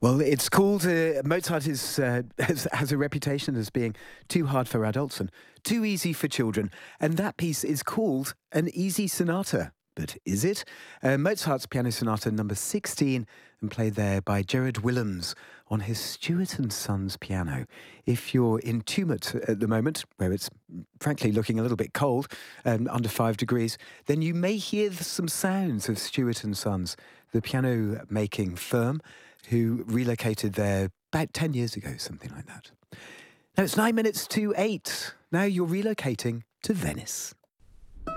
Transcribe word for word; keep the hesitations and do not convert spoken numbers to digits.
Well, it's called, uh, Mozart is, uh, has, has a reputation as being too hard for adults and too easy for children. And that piece is called an easy sonata. But is it? Uh, Mozart's Piano Sonata number sixteen, and played there by Gerard Willems on his Stewart and Sons piano. If you're in Tumut at the moment, where it's frankly looking a little bit cold, um, under five degrees, then you may hear some sounds of Stewart and Sons, the piano-making firm who relocated there about ten years ago, something like that. Now it's nine minutes to eight. Now you're relocating to Venice.